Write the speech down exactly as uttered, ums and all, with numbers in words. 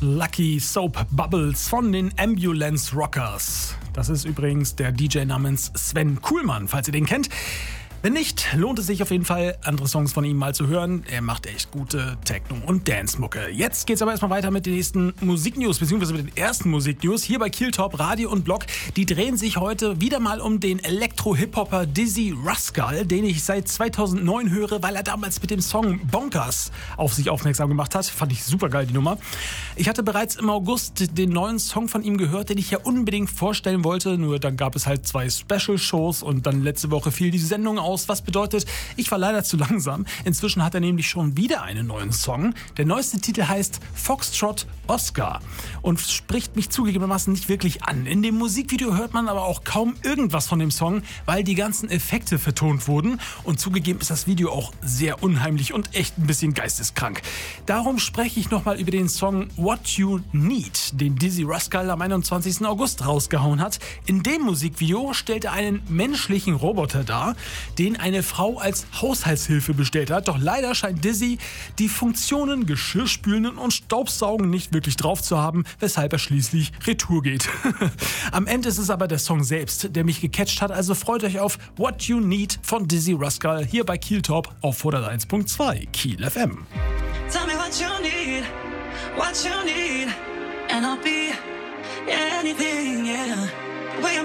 Lucky Soap Bubbles von den Ambulance Rockers. Das ist übrigens der D J namens Sven Kuhlmann, falls ihr den kennt. Wenn nicht, lohnt es sich auf jeden Fall, andere Songs von ihm mal zu hören. Er macht echt gute Techno- und Dance-Mucke. Jetzt geht's aber erstmal weiter mit den nächsten Musiknews, beziehungsweise mit den ersten Musiknews hier bei Killtop Radio und Blog. Die drehen sich heute wieder mal um den Elektro-Hip-Hopper Dizzy Rascal, den ich seit zweitausendneun höre, weil er damals mit dem Song Bonkers auf sich aufmerksam gemacht hat. Fand ich super geil, die Nummer. Ich hatte bereits im August den neuen Song von ihm gehört, den ich ja unbedingt vorstellen wollte. Nur dann gab es halt zwei Special-Shows und dann letzte Woche fiel die Sendung aus. Was bedeutet, ich war leider zu langsam. Inzwischen hat er nämlich schon wieder einen neuen Song. Der neueste Titel heißt Foxtrot Oscar und spricht mich zugegebenermaßen nicht wirklich an. In dem Musikvideo hört man aber auch kaum irgendwas von dem Song, weil die ganzen Effekte vertont wurden. Und zugegeben ist das Video auch sehr unheimlich und echt ein bisschen geisteskrank. Darum spreche ich nochmal über den Song What You Need, den Dizzy Rascal am einundzwanzigsten August rausgehauen hat. In dem Musikvideo stellt er einen menschlichen Roboter dar, den eine Frau als Haushaltshilfe bestellt hat. Doch leider scheint Dizzy die Funktionen Geschirrspülen und Staubsaugen nicht wirklich drauf zu haben, weshalb er schließlich retour geht. Am Ende ist es aber der Song selbst, der mich gecatcht hat, also freut euch auf What You Need von Dizzy Rascal hier bei Killtop auf hunderteins Komma zwei Kiel F M. Tell me what you need, what you need, and I'll be anything, yeah.